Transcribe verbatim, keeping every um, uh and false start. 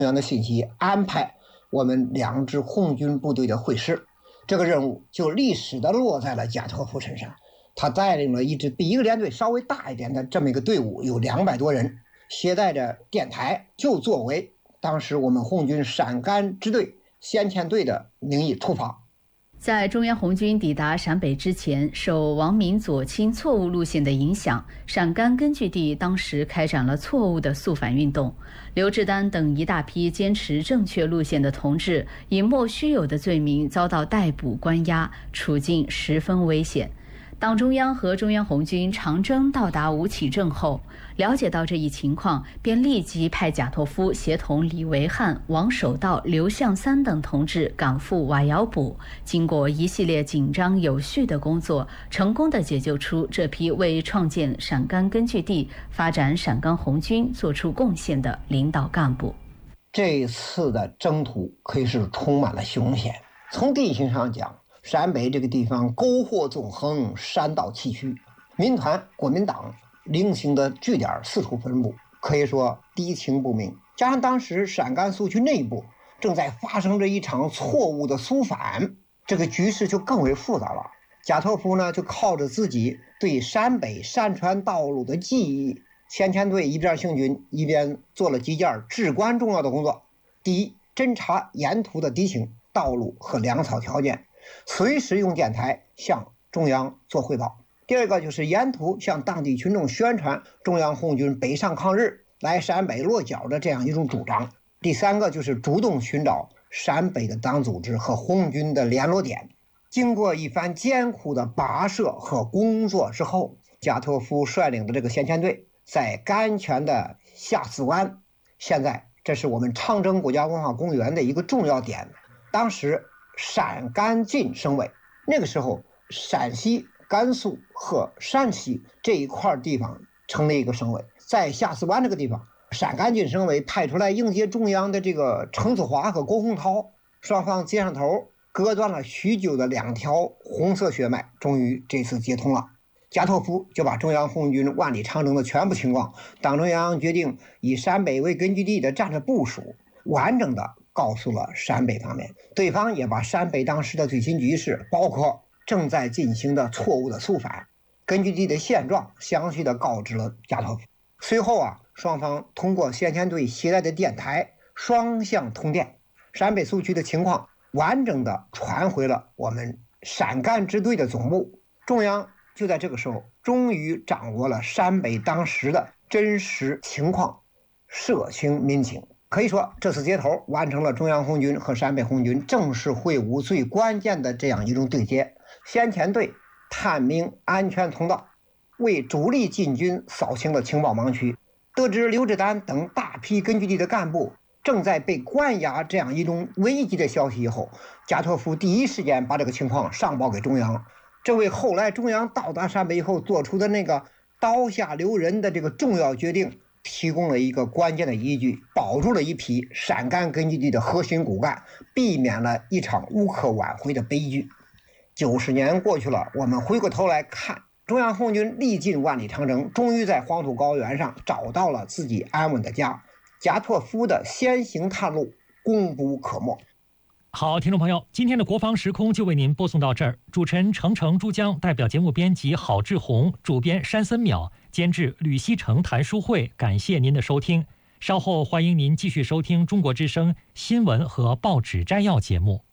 央的信息，安排我们两支红军部队的会师。这个任务就历史的落在了贾托夫身上。他带领了一支比一个连队稍微大一点的这么一个队伍，有两百多人，携带着电台，就作为当时我们红军陕甘支队先遣队的名义出发。 在中央红军抵达陕北之前，受王明左倾错误路线的影响，陕甘根据地当时开展了错误的肃反运动。刘志丹等一大批坚持正确路线的同志，以莫须有的罪名遭到逮捕关押，处境十分危险。党中央和中央红军长征到达吴起镇后，了解到这一情况，便立即派贾托夫协同李维汉、王守道、刘向三等同志赶赴瓦窑堡。经过一系列紧张有序的工作，成功地解救出这批为创建陕甘根据地、发展陕甘红军做出贡献的领导干部。 这一次的征途可以是充满了凶险。从地形上讲，陕北这个地方沟壑纵横，山道崎岖，民团国民党零星的据点四处分布，可以说敌情不明。加上当时陕甘苏区内部正在发生着一场错误的肃反，这个局势就更为复杂了。贾托夫呢，就靠着自己对陕北山川道路的记忆，先遣队一边行军，一边做了几件至关重要的工作。第一，侦察沿途的敌情、道路和粮草条件，随时用电台向中央做汇报。第二个就是沿途向当地群众宣传中央红军北上抗日、来陕北落脚的这样一种主张。第三个就是主动寻找陕北的党组织和红军的联络点。经过一番艰苦的跋涉和工作之后，贾托夫率领的这个先遣队在甘泉的下四湾，现在这是我们长征国家文化公园的一个重要点。当时陕甘晋省委，那个时候陕西、甘肃和陕西这一块地方成立一个省委。在下四湾这个地方，陕甘晋省委派出来迎接中央的这个程思华和郭洪涛，双方接上头，割断了许久的两条红色血脉，终于这次接通了。贾托夫就把中央红军万里长征的全部情况，党中央决定以陕北为根据地的战略部署，完整的告诉了陕北方面。对方也把陕北当时的最新局势，包括正在进行的错误的肃反、根据地的现状，详细的告知了贾托夫。随后啊，双方通过先遣队携带的电台双向通电，陕北苏区的情况完整的传回了我们陕甘支队的总部。中央就在这个时候终于掌握了陕北当时的真实情况，社情民情。可以说这次接头完成了中央红军和陕北红军正式会晤最关键的这样一种对接。先遣队探明安全通道，为主力进军扫清了情报盲区。得知刘志丹等大批根据地的干部正在被关押这样一种危机的消息以后，贾托夫第一时间把这个情况上报给中央，这为后来中央到达陕北以后做出的那个刀下留人的这个重要决定提供了一个关键的依据，保住了一批陕甘根据地的核心骨干，避免了一场无可挽回的悲剧。九十年过去了，我们回过头来看，中央红军历尽万里长征，终于在黄土高原上找到了自己安稳的家。贾托夫的先行探路功不可没。 好，听众朋友，今天的国防时空就为您播送到这儿。主持人程程、珠江，代表节目编辑郝志红，主编山森淼，监制吕锡成、谭书慧，感谢您的收听。稍后欢迎您继续收听中国之声新闻和报纸摘要节目。